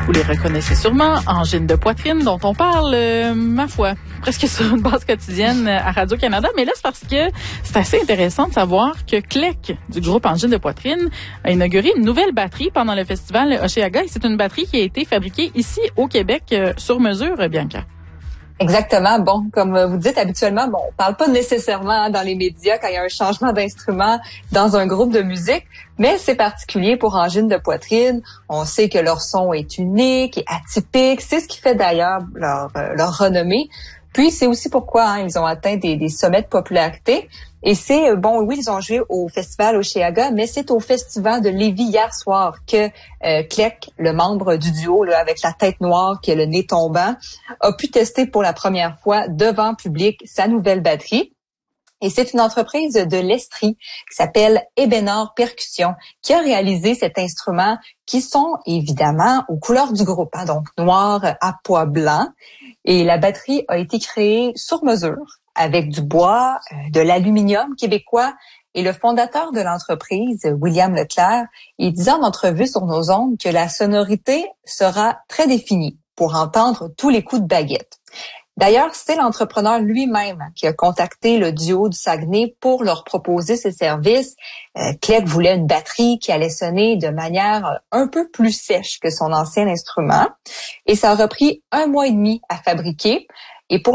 Vous les reconnaissez sûrement, angine de poitrine dont on parle, ma foi, presque sur une base quotidienne à Radio-Canada. Mais là, c'est parce que c'est assez intéressant de savoir que Clec, du groupe Angine de poitrine, a inauguré une nouvelle batterie pendant le festival Osheaga. Et c'est une batterie qui a été fabriquée ici au Québec sur mesure, Bianca. Exactement. Bon, comme vous dites habituellement, on parle pas nécessairement dans les médias quand il y a un changement d'instrument dans un groupe de musique, mais c'est particulier pour Angine de poitrine. On sait que leur son est unique et atypique. C'est ce qui fait d'ailleurs leur renommée. Puis c'est aussi pourquoi ils ont atteint des sommets de popularité. Et c'est, oui, ils ont joué au festival Osheaga, mais c'est au festival de Lévis hier soir que Clec, le membre du duo là, avec la tête noire qui a le nez tombant, a pu tester pour la première fois devant public sa nouvelle batterie. Et c'est une entreprise de l'Estrie qui s'appelle Ebenor Percussion qui a réalisé cet instrument qui sont évidemment aux couleurs du groupe, donc noir à pois blanc. Et la batterie a été créée sur mesure avec du bois, de l'aluminium québécois. Et le fondateur de l'entreprise, William Leclerc, il disait en entrevue sur nos ondes que la sonorité sera très définie pour entendre tous les coups de baguette. D'ailleurs, c'est l'entrepreneur lui-même qui a contacté le duo du Saguenay pour leur proposer ses services. Clec voulait une batterie qui allait sonner de manière un peu plus sèche que son ancien instrument. Et ça a repris 1 mois et demi à fabriquer.